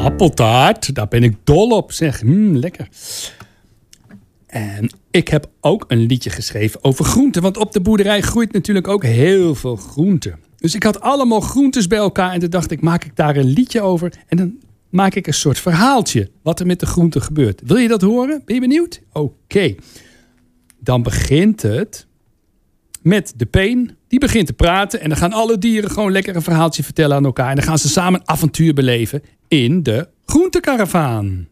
Appeltaart, daar ben ik dol op, zeg. Lekker. En ik heb ook een liedje geschreven over groenten. Want op de boerderij groeit natuurlijk ook heel veel groenten. Dus ik had allemaal groentes bij elkaar. En toen dacht ik, maak ik daar een liedje over. En dan maak ik een soort verhaaltje. Wat er met de groenten gebeurt. Wil je dat horen? Ben je benieuwd? Oké. Dan begint het met de peen. Die begint te praten. En dan gaan alle dieren gewoon lekker een verhaaltje vertellen aan elkaar. En dan gaan ze samen een avontuur beleven in de groentekaravaan.